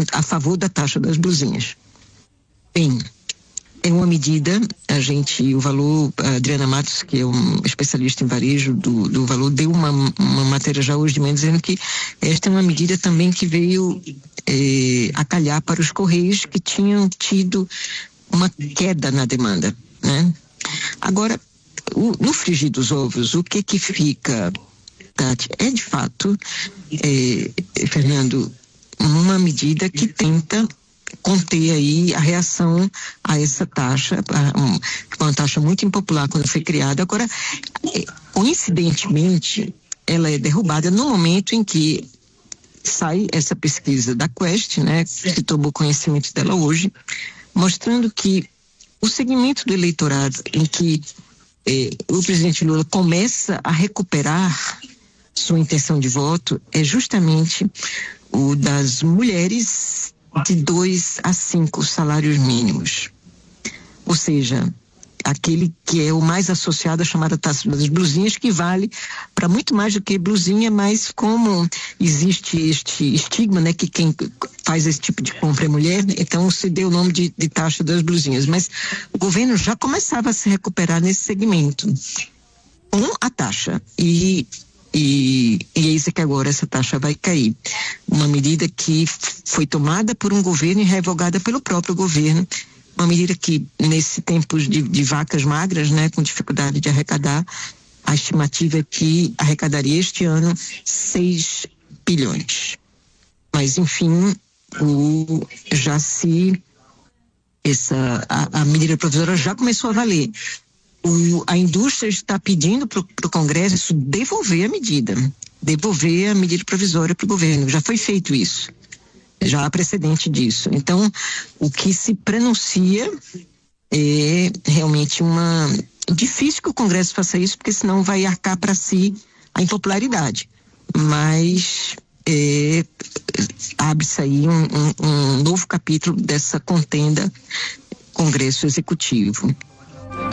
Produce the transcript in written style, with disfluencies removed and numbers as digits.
a favor da taxa das blusinhas. Bem, é uma medida, o valor, a Adriana Matos, que é um especialista em varejo do valor, deu uma matéria já hoje de manhã dizendo que esta é uma medida também que veio a calhar para os Correios, que tinham tido uma queda na demanda, né? Agora, no frigir dos ovos, o que fica, Tati, é de fato, Fernando, uma medida que tenta conter aí a reação a essa taxa, uma taxa muito impopular quando foi criada. Agora, coincidentemente, ela é derrubada no momento em que sai essa pesquisa da Quest, né, que tomou conhecimento dela hoje, mostrando que o segmento do eleitorado em que o presidente Lula começa a recuperar sua intenção de voto é justamente o das mulheres de 2 a 5 salários mínimos. Ou seja, aquele que é o mais associado à chamada taxa das blusinhas, que vale para muito mais do que blusinha, mas como existe este estigma, né, que quem faz esse tipo de compra é mulher, então se deu o nome de taxa das blusinhas. Mas o governo já começava a se recuperar nesse segmento com a taxa. E é isso que agora essa taxa vai cair. Uma medida que foi tomada por um governo e revogada pelo próprio governo. Uma medida que, nesse tempo de vacas magras, né, com dificuldade de arrecadar, a estimativa é que arrecadaria este ano 6 bilhões. Mas, enfim, a medida provisória já começou a valer. A indústria está pedindo para o Congresso devolver a medida provisória para o governo. Já foi feito isso. Já há precedente disso. Então, o que se pronuncia é realmente difícil que o Congresso faça isso, porque senão vai arcar para si a impopularidade. Mas abre-se aí um novo capítulo dessa contenda Congresso Executivo.